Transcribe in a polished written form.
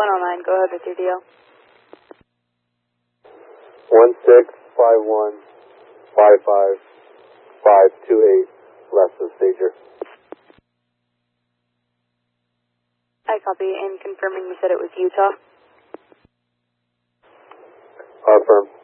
109, go ahead with your deal. 165155528, less than Stager. I copy, and confirming you said it was Utah. Affirm.